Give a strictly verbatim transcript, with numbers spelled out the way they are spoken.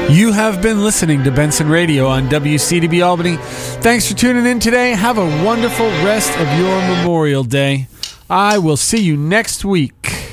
You have been listening to Benson Radio on W C D B Albany. Thanks for tuning in today. Have a wonderful rest of your Memorial Day. I will see you next week.